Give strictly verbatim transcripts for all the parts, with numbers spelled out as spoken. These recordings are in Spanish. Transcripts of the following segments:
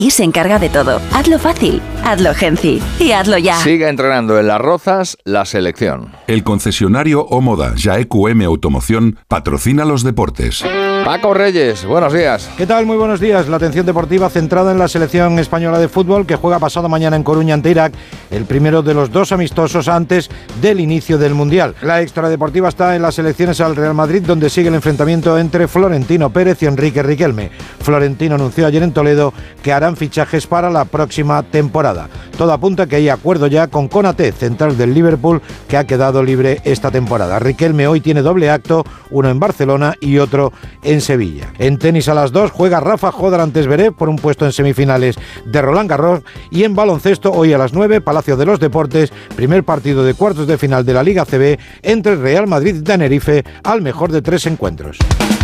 y se encarga de todo. Hazlo fácil, hazlo Genci y hazlo ya. Sigue entrenando en Las Rozas la selección. El concesionario Omoda Jae Q M Automoción patrocina los deportes. Paco Reyes, buenos días. ¿Qué tal? Muy buenos días. La atención deportiva centrada en la selección española de fútbol que juega pasado mañana en Coruña ante Irak, el primero de los dos amistosos antes del inicio del Mundial. La extradeportiva está en las elecciones al Real Madrid, donde sigue el enfrentamiento entre Florentino Pérez y Enrique Riquelme. Florentino anunció ayer en Toledo que harán fichajes para la próxima temporada. Todo apunta que hay acuerdo ya con Konaté, central del Liverpool, que ha quedado libre esta temporada. Riquelme hoy tiene doble acto, uno en Barcelona y otro en Sevilla. En tenis a las dos juega Rafa Jódar ante Zverev por un puesto en semifinales de Roland Garros, y en baloncesto hoy a las nueve, Palacio de los Deportes, primer partido de cuartos de final de la Liga C B entre Real Madrid y Tenerife, al mejor de tres encuentros.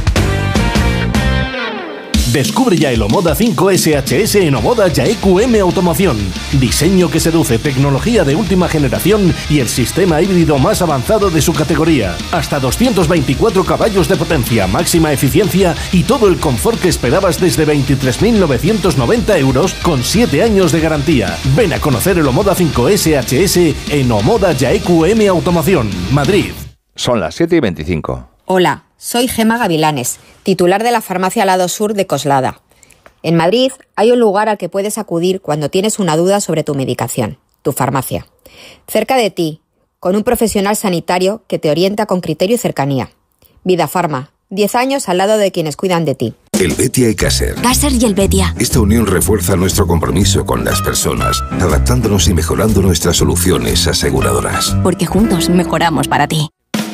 Descubre ya el Omoda cinco S H S en Omoda Jae Q M Automoción. Diseño que seduce, tecnología de última generación y el sistema híbrido más avanzado de su categoría. Hasta doscientos veinticuatro caballos de potencia, máxima eficiencia y todo el confort que esperabas desde veintitrés mil novecientos noventa euros con siete años de garantía. Ven a conocer el Omoda cinco S H S en Omoda Jae Q M Automoción, Madrid. Son las siete y veinticinco. Hola, soy Gema Gavilanes, titular de la farmacia Lado Sur de Coslada. En Madrid hay un lugar al que puedes acudir cuando tienes una duda sobre tu medicación, tu farmacia. Cerca de ti, con un profesional sanitario que te orienta con criterio y cercanía. Vida Farma, diez años al lado de quienes cuidan de ti. El Betia y Caser. Caser y el Betia. Esta unión refuerza nuestro compromiso con las personas, adaptándonos y mejorando nuestras soluciones aseguradoras. Porque juntos mejoramos para ti.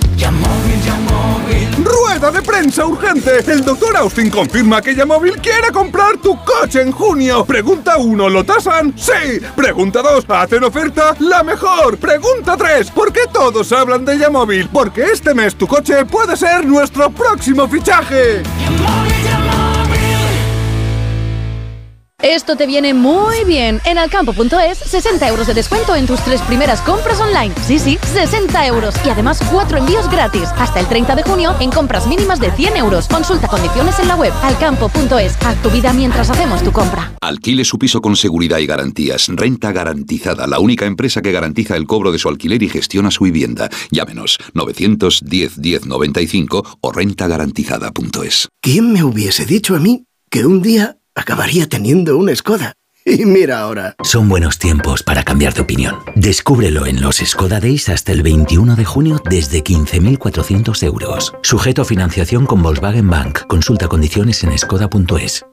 ¡Rueda de prensa urgente! El doctor Austin confirma que Yamóvil quiere comprar tu coche en junio. Pregunta uno, ¿lo tasan? ¡Sí! Pregunta dos, ¿hacen oferta? ¡La mejor! Pregunta tres, ¿por qué todos hablan de Yamóvil? Porque este mes tu coche puede ser nuestro próximo fichaje. Esto te viene muy bien. En alcampo punto es, sesenta euros de descuento en tus tres primeras compras online. Sí, sí, sesenta euros. Y además cuatro envíos gratis. Hasta el treinta de junio en compras mínimas de cien euros. Consulta condiciones en la web. alcampo punto es. Haz tu vida mientras hacemos tu compra. Alquile su piso con seguridad y garantías. Renta Garantizada, la única empresa que garantiza el cobro de su alquiler y gestiona su vivienda. Llámenos novecientos diez diez noventa y cinco o renta garantizada punto es. ¿Quién me hubiese dicho a mí que un día acabaría teniendo una Skoda? Y mira ahora. Son buenos tiempos para cambiar de opinión. Descúbrelo en los Skoda Days hasta el veintiuno de junio desde quince mil cuatrocientos euros. Sujeto a financiación con Volkswagen Bank. Consulta condiciones en skoda punto es.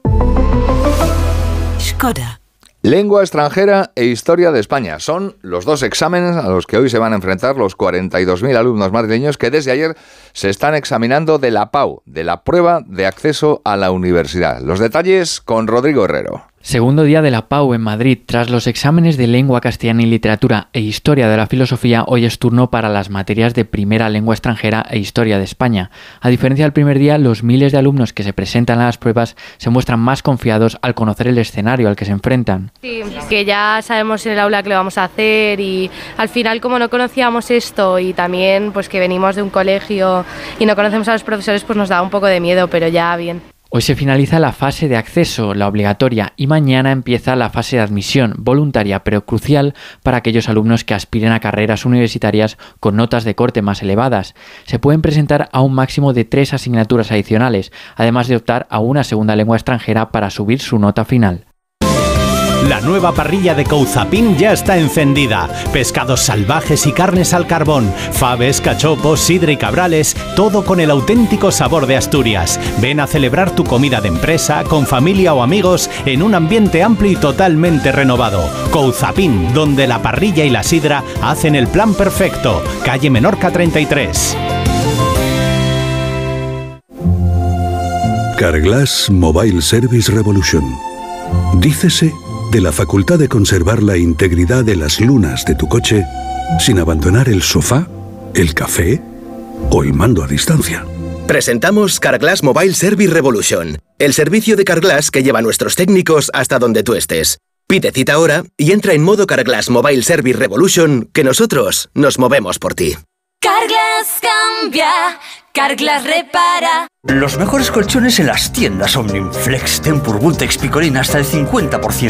Skoda. Lengua extranjera e historia de España. Son los dos exámenes a los que hoy se van a enfrentar los cuarenta y dos mil alumnos madrileños que desde ayer se están examinando de la P A U, de la Prueba de Acceso a la Universidad. Los detalles con Rodrigo Herrero. Segundo día de la P A U en Madrid. Tras los exámenes de lengua castellana y literatura e historia de la filosofía, hoy es turno para las materias de primera lengua extranjera e historia de España. A diferencia del primer día, los miles de alumnos que se presentan a las pruebas se muestran más confiados al conocer el escenario al que se enfrentan. Sí, que ya sabemos en el aula qué lo vamos a hacer y al final, como no conocíamos esto y también pues que venimos de un colegio y no conocemos a los profesores, pues nos da un poco de miedo, pero ya bien. Hoy se finaliza la fase de acceso, la obligatoria, y mañana empieza la fase de admisión, voluntaria pero crucial para aquellos alumnos que aspiren a carreras universitarias con notas de corte más elevadas. Se pueden presentar a un máximo de tres asignaturas adicionales, además de optar a una segunda lengua extranjera para subir su nota final. La nueva parrilla de Couzapin ya está encendida. Pescados salvajes y carnes al carbón, faves, cachopos, sidra y cabrales, todo con el auténtico sabor de Asturias. Ven a celebrar tu comida de empresa, con familia o amigos, en un ambiente amplio y totalmente renovado. Couzapin, donde la parrilla y la sidra hacen el plan perfecto. Calle Menorca treinta y tres. Carglass Mobile Service Revolution. Dícese de la facultad de conservar la integridad de las lunas de tu coche sin abandonar el sofá, el café o el mando a distancia. Presentamos Carglass Mobile Service Revolution, el servicio de Carglass que lleva a nuestros técnicos hasta donde tú estés. Pide cita ahora y entra en modo Carglass Mobile Service Revolution, que nosotros nos movemos por ti. Carglass cambia, Carglass repara. Los mejores colchones en las tiendas Omniflex, Tempur, Vultex, Picolín hasta el cincuenta por ciento